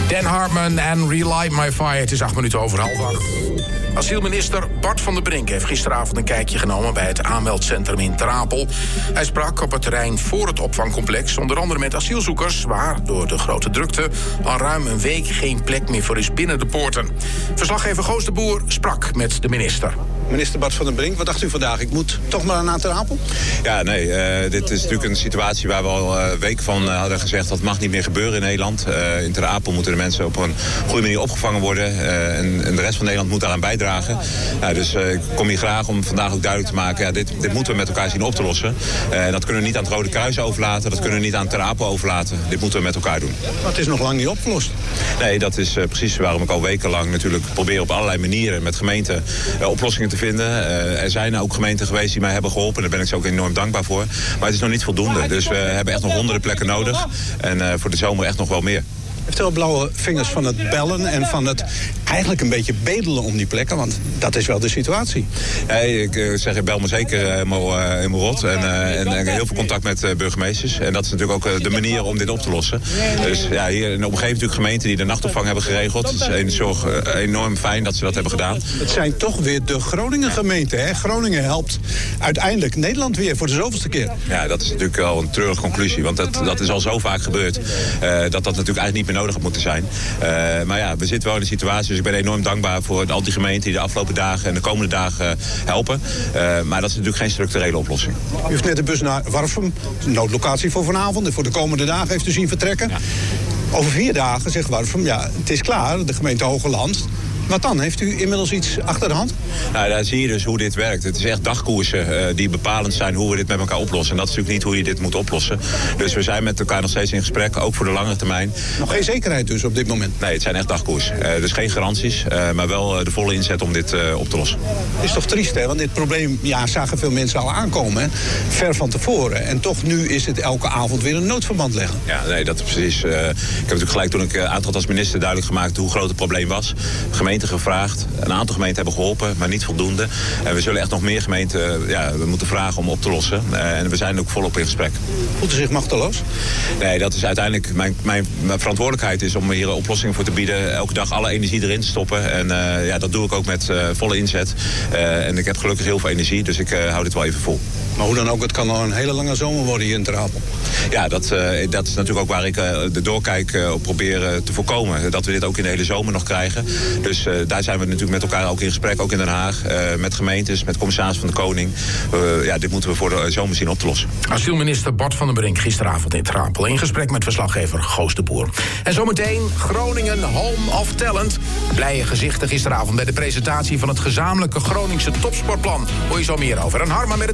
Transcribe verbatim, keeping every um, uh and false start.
Dan Hartman en Relight My Fire. Het is acht minuten over half acht. Asielminister Bart van der Brink heeft gisteravond een kijkje genomen bij het aanmeldcentrum in Ter Apel. Hij sprak op het terrein voor het opvangcomplex, onder andere met asielzoekers, waar door de grote drukte al ruim een week geen plek meer voor is binnen de poorten. Verslaggever Goos de Boer sprak met de minister. Minister Bart van der Brink, wat dacht u vandaag? Ik moet toch maar naar Ter Apel? Ja, nee, uh, dit is natuurlijk een situatie waar we al een uh, week van uh, hadden gezegd dat mag niet meer gebeuren in Nederland. Uh, in Ter Apel moeten de mensen op een goede manier opgevangen worden. Uh, en, en de rest van Nederland moet daaraan bijdragen. Uh, dus uh, ik kom hier graag om vandaag ook duidelijk te maken, ja, dit, dit moeten we met elkaar zien op te lossen. Uh, dat kunnen we niet aan het Rode Kruis overlaten, dat kunnen we niet aan Ter Apel overlaten. Dit moeten we met elkaar doen. Maar het is nog lang niet opgelost. Nee, dat is uh, precies waarom ik al wekenlang natuurlijk probeer op allerlei manieren met gemeenten uh, oplossingen te vinden. Uh, er zijn ook gemeenten geweest die mij hebben geholpen. Daar ben ik ze ook enorm dankbaar voor. Maar het is nog niet voldoende. Dus we hebben echt nog honderden plekken nodig. En uh, voor de zomer echt nog wel meer. Heeft u al blauwe vingers van het bellen en van het eigenlijk een beetje bedelen om die plekken? Want dat is wel de situatie. Nee, ik uh, zeg, ik bel me zeker helemaal, uh, helemaal rot. En, uh, en, en heel veel contact met uh, burgemeesters. En dat is natuurlijk ook uh, de manier om dit op te lossen. Dus ja, hier in de omgeving natuurlijk gemeenten die de nachtopvang hebben geregeld. Het is een zorg, uh, enorm fijn dat ze dat hebben gedaan. Het zijn toch weer de Groningen gemeenten, hè? Groningen helpt uiteindelijk Nederland weer voor de zoveelste keer. Ja, dat is natuurlijk wel een treurige conclusie. Want dat, dat is al zo vaak gebeurd. Uh, dat dat natuurlijk eigenlijk niet meer nodig had moeten zijn. Uh, maar ja, we zitten wel in een situatie, dus ik ben enorm dankbaar voor al die gemeenten die de afgelopen dagen en de komende dagen uh, helpen. Uh, maar dat is natuurlijk geen structurele oplossing. U heeft net de bus naar Warffum, de noodlocatie voor vanavond en voor de komende dagen heeft u zien vertrekken. Ja. Over vier dagen zegt Warffum, ja, het is klaar, de gemeente Hogeland. Wat dan? Heeft u inmiddels iets achter de hand? Nou, daar zie je dus hoe dit werkt. Het is echt dagkoersen uh, die bepalend zijn hoe we dit met elkaar oplossen. En dat is natuurlijk niet hoe je dit moet oplossen. Dus we zijn met elkaar nog steeds in gesprek, ook voor de lange termijn. Nog geen zekerheid dus op dit moment? Nee, het zijn echt dagkoersen. Uh, dus geen garanties, uh, maar wel uh, de volle inzet om dit uh, op te lossen. Het is toch triest, hè? Want dit probleem ja, zagen veel mensen al aankomen, hè? Ver van tevoren. En toch nu is het elke avond weer een noodverband leggen. Ja, nee, dat is precies. Uh, ik heb natuurlijk gelijk toen ik uh, aantrad als minister duidelijk gemaakt hoe groot het probleem was. Gemeenten gevraagd. Een aantal gemeenten hebben geholpen, maar niet voldoende. En we zullen echt nog meer gemeenten ja, we moeten vragen om op te lossen. Uh, en we zijn ook volop in gesprek. Voelt u zich machteloos? Nee, dat is uiteindelijk mijn, mijn, mijn verantwoordelijkheid is om hier oplossingen voor te bieden. Elke dag alle energie erin te stoppen. En uh, ja, dat doe ik ook met uh, volle inzet. Uh, en ik heb gelukkig heel veel energie, dus ik uh, hou dit wel even vol. Maar hoe dan ook, het kan al een hele lange zomer worden hier in Ter Apel. Ja, dat, uh, dat is natuurlijk ook waar ik uh, de doorkijk uh, op probeer uh, te voorkomen. Dat we dit ook in de hele zomer nog krijgen. Dus uh, daar zijn we natuurlijk met elkaar ook in gesprek, ook in Den Haag. Uh, met gemeentes, met commissaris van de Koning. Uh, ja, dit moeten we voor de zomer zien op te lossen. Asielminister Bart van der Brink gisteravond in Ter Apel. In gesprek met verslaggever Goos de Boer. En zometeen Groningen Home of Talent. Blije gezichten gisteravond bij de presentatie van het gezamenlijke Groningse topsportplan. Hoor je zo meer over. En Harma met het